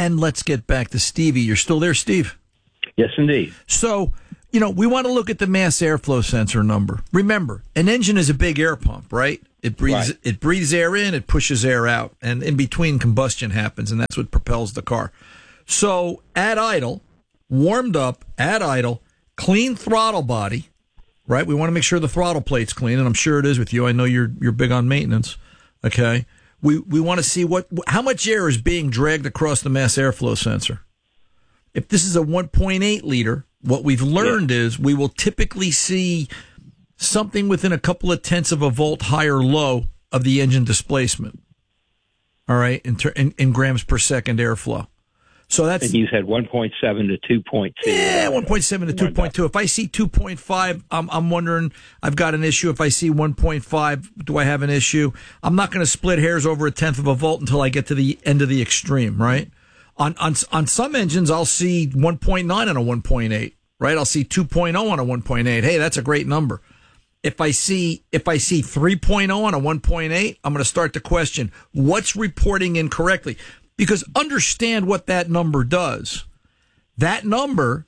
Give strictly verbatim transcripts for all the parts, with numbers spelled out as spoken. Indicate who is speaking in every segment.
Speaker 1: And let's get back to Stevie. You're still there, Steve?
Speaker 2: Yes, indeed.
Speaker 1: So, you know, we want to look at the mass airflow sensor number. Remember, an engine is a big air pump, right? It breathes right. It breathes air in, it pushes air out, and in between combustion happens, and that's what propels the car. So at idle, warmed up, at idle, clean throttle body, right? We want to make sure the throttle plate's clean, and I'm sure it is with you. I know you're you're big on maintenance. Okay, we we want to see what how much air is being dragged across the mass airflow sensor. If this is a one point eight liter, what we've learned yeah. is we will typically see something within a couple of tenths of a volt high or low of the engine displacement. All right, in, ter- in, in grams per second airflow. So that's.
Speaker 2: And you said one point seven to two point two.
Speaker 1: Yeah, one point seven to two point two. If I see two point five, I'm, I'm wondering I've got an issue. If I see one point five, do I have an issue? I'm not going to split hairs over a tenth of a volt until I get to the end of the extreme, right? On on on some engines, I'll see one point nine on a one point eight, right? I'll see two point oh on a one point eight. Hey, that's a great number. If I see if I see three point oh on a one point eight, I'm going to start to question what's reporting incorrectly. Because understand what that number does. That number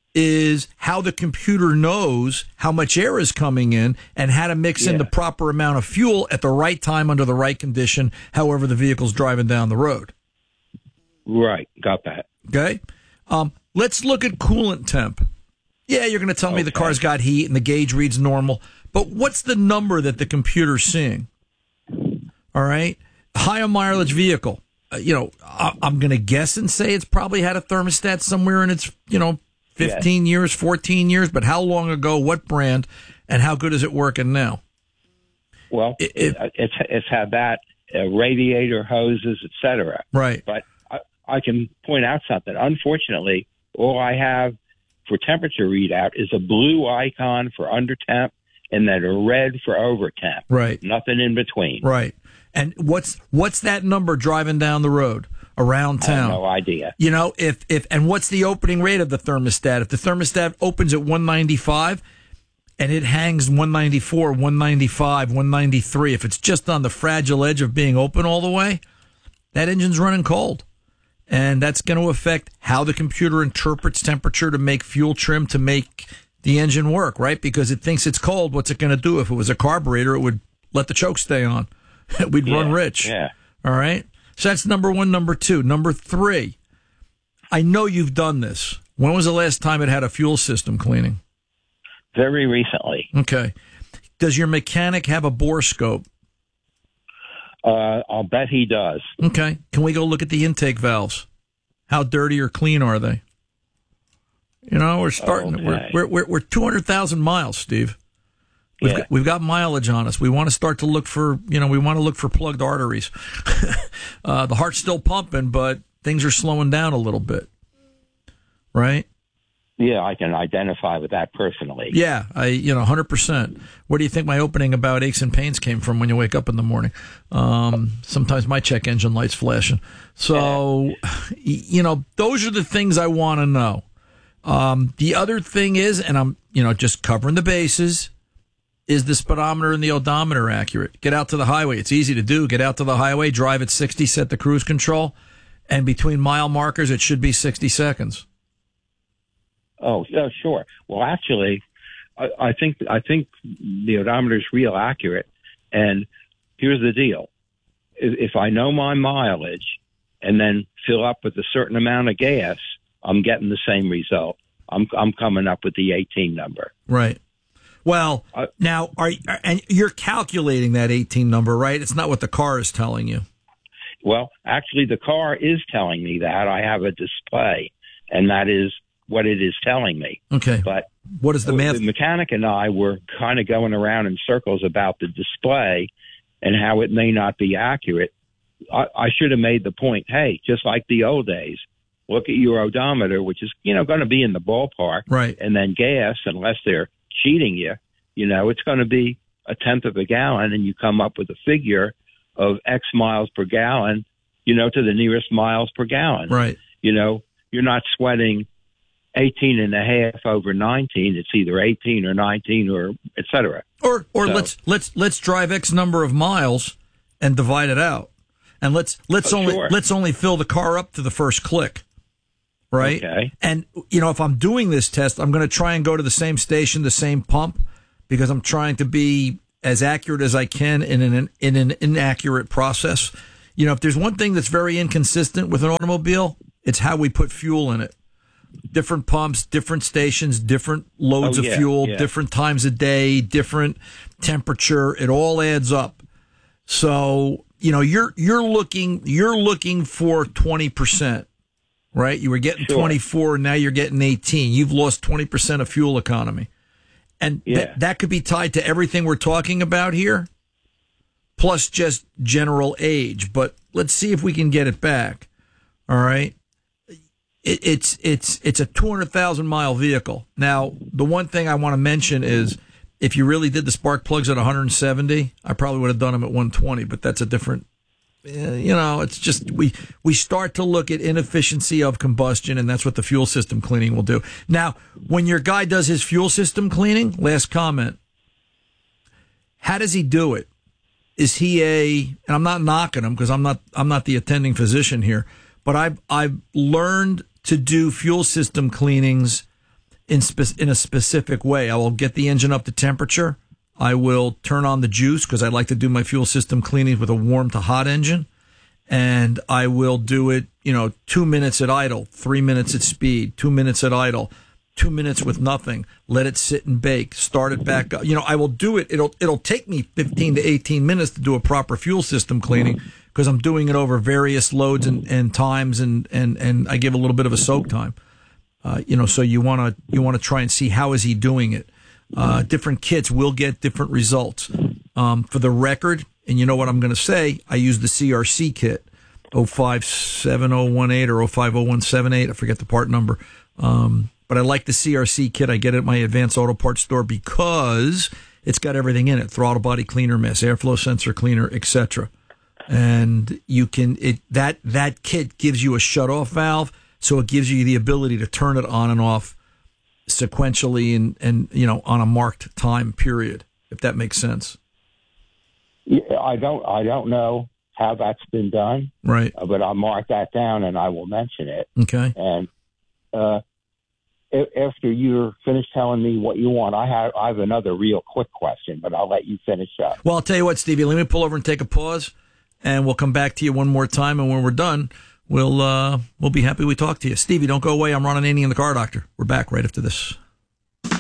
Speaker 1: is how the computer knows how much air is coming in and how to mix yeah. in the proper amount of fuel at the right time under the right condition, however the vehicle's driving down the road.
Speaker 2: Right. Got that.
Speaker 1: Okay. Um, let's look at coolant temp. Yeah, you're going to tell okay. me the car's got heat and the gauge reads normal. But what's the number that the computer's seeing? All right. Higher mileage vehicle. Uh, you know, I, I'm going to guess and say it's probably had a thermostat somewhere in its, you know, fifteen yes. years, fourteen years. But how long ago, what brand, and how good is it working now?
Speaker 2: Well, it, it, it's it's had that, uh, radiator hoses, et cetera.
Speaker 1: Right.
Speaker 2: But I, I can point out something. Unfortunately, all I have for temperature readout is a blue icon for under temp and then a red for over temp.
Speaker 1: Right.
Speaker 2: Nothing in between.
Speaker 1: Right. And what's what's that number driving down the road around town?
Speaker 2: I have no idea.
Speaker 1: You know, if if and what's the opening rate of the thermostat? If the thermostat opens at one ninety-five and it hangs one ninety-four, one ninety-five, one ninety-three, if it's just on the fragile edge of being open all the way, that engine's running cold. And that's going to affect how the computer interprets temperature to make fuel trim to make the engine work, right? Because it thinks it's cold. What's it going to do? If it was a carburetor, it would let the choke stay on. We'd
Speaker 2: yeah,
Speaker 1: run rich.
Speaker 2: Yeah.
Speaker 1: All right. So that's number one. Number two. Number three. I know you've done this. When was the last time it had a fuel system cleaning?
Speaker 2: Very recently.
Speaker 1: Okay. Does your mechanic have a bore scope?
Speaker 2: Uh, I'll bet he does.
Speaker 1: Okay. Can we go look at the intake valves? How dirty or clean are they? You know, we're starting. Okay. We're we're we're two hundred thousand miles, Steve. We've, yeah. got, we've got mileage on us. We want to start to look for, you know, we want to look for plugged arteries. uh, the heart's still pumping, but things are slowing down a little bit. Right?
Speaker 2: Yeah, I can identify with that personally.
Speaker 1: Yeah, I, you know, one hundred percent. Where do you think my opening about aches and pains came from when you wake up in the morning? Um, sometimes my check engine light's flashing. So, you know, those are the things I want to know. Um, the other thing is, and I'm, you know, just covering the bases, is the speedometer and the odometer accurate? Get out to the highway. It's easy to do. Get out to the highway, drive at sixty, set the cruise control, and between mile markers, it should be sixty seconds.
Speaker 2: Oh, yeah, sure. Well, actually, I, I think I think the odometer is real accurate. And here's the deal: if, if I know my mileage and then fill up with a certain amount of gas, I'm getting the same result. I'm I'm coming up with the eighteen number.
Speaker 1: Right. Well, uh, now are and you're calculating that eighteen number, right? It's not what the car is telling you.
Speaker 2: Well, actually, the car is telling me that. I have a display, and that is what it is telling me.
Speaker 1: Okay.
Speaker 2: But
Speaker 1: what is the math?
Speaker 2: The mechanic and I were kind of going around in circles about the display and how it may not be accurate. I, I should have made the point, hey, just like the old days, look at your odometer, which is, you know, going to be in the ballpark.
Speaker 1: Right.
Speaker 2: And then gas, unless they're cheating you, you know, it's going to be a tenth of a gallon, and you come up with a figure of X miles per gallon, you know, to the nearest miles per gallon.
Speaker 1: Right.
Speaker 2: You know, you're not sweating eighteen and a half over nineteen. It's either eighteen or nineteen or et cetera.
Speaker 1: Or, or
Speaker 2: so,
Speaker 1: let's, let's, let's drive X number of miles and divide it out. and let's let's
Speaker 2: Oh,
Speaker 1: only
Speaker 2: sure.
Speaker 1: let's only fill the car up to the first click, right?
Speaker 2: Okay.
Speaker 1: And you know, if I'm doing this test, I'm going to try and go to the same station, the same pump, because I'm trying to be as accurate as I can in an in an inaccurate process. You know, if there's one thing that's very inconsistent with an automobile, it's how we put fuel in it. Different pumps, different stations, different loads
Speaker 2: Oh,
Speaker 1: of
Speaker 2: yeah,
Speaker 1: fuel,
Speaker 2: yeah.
Speaker 1: different times a day, different temperature. It all adds up. So, you know, you're you're looking you're looking for twenty percent, right? You were getting
Speaker 2: Sure.
Speaker 1: twenty-four, now you're getting eighteen. You've lost twenty percent of fuel economy. And
Speaker 2: Yeah.
Speaker 1: th- that could be tied to everything we're talking about here, plus just general age. But let's see if we can get it back. All right. It, it's it's it's a two hundred thousand mile vehicle. Now, the one thing I want to mention is if you really did the spark plugs at one hundred seventy, I probably would have done them at one twenty, but that's a different, uh, you know, it's just we, we start to look at inefficiency of combustion, and that's what the fuel system cleaning will do. Now, when your guy does his fuel system cleaning, last comment, how does he do it? Is he a, and I'm not knocking him because I'm not, I'm not the attending physician here, but I've, I've learned to do fuel system cleanings in spe- in a specific way. I will get the engine up to temperature. I will turn on the juice because I like to do my fuel system cleaning with a warm to hot engine. And I will do it, you know, two minutes at idle, three minutes at speed, two minutes at idle, two minutes with nothing. Let it sit and bake. Start it back up. You know, I will do it. It'll it'll take me fifteen to eighteen minutes to do a proper fuel system cleaning because I'm doing it over various loads and, and times, and, and, and I give a little bit of a soak time. Uh, you know, so you want to you want to try and see how is he doing it. Uh, different kits will get different results. Um, for the record, and you know what I'm going to say, I use the C R C kit, oh five seven oh one eight or oh five oh one seven eight. I forget the part number. Um, but I like the C R C kit. I get it at my Advanced Auto Parts store because it's got everything in it: throttle body cleaner, mass airflow sensor cleaner, et cetera. And you can it that that kit gives you a shut-off valve, so it gives you the ability to turn it on and off sequentially and, and you know, on a marked time period, if that makes sense.
Speaker 2: Yeah, I don't I don't know how that's been done,
Speaker 1: Right.
Speaker 2: uh, but I'll mark that down and I will mention it.
Speaker 1: Okay.
Speaker 2: And uh, a- after you're finished telling me what you want, I have I have another real quick question, but I'll let you finish up.
Speaker 1: Well, I'll tell you what, Stevie, let me pull over and take a pause, and we'll come back to you one more time, and when we're done, we'll uh, we'll be happy we talked to you. Stevie, don't go away. I'm Ron Ananian, the Car Doctor. We're back right after this.